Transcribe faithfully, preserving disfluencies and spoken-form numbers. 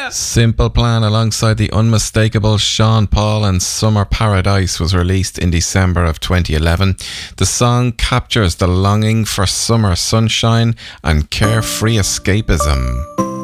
Simple Plan alongside the unmistakable Sean Paul and Summer Paradise was released in December of twenty eleven. The song captures the longing for summer sunshine and carefree escapism.